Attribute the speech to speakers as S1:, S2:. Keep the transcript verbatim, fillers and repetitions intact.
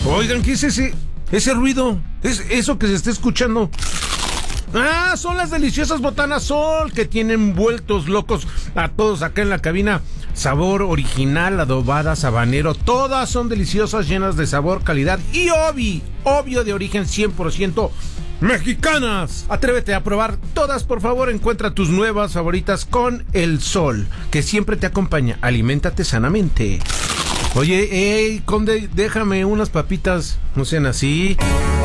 S1: Oigan, ¿qué es ese, ese ruido? ¿Es eso que se está escuchando? Ah, son las deliciosas botanas Sol que tienen vueltos locos a todos acá en la cabina. Sabor original, adobada, sabanero, todas son deliciosas, llenas de sabor, calidad y obvio, obvio de origen cien por ciento mexicanas. Atrévete a probar todas, por favor. Encuentra tus nuevas favoritas con el Sol, que siempre te acompaña. Aliméntate sanamente. Oye, hey, Conde, déjame unas papitas, no sean así.